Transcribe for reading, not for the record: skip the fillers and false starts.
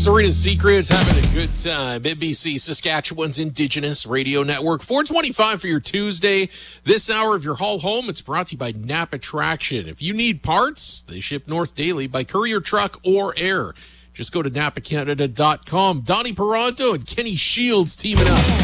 Serena's Secrets, having a good time. NBC Saskatchewan's Indigenous Radio Network. 425 for your Tuesday. This hour of your haul home, it's brought to you by Napa Traction. If you need parts, they ship north daily by courier, truck, or air. Just go to napacanada.com. Donnie Peranto and Kenny Shields teaming up.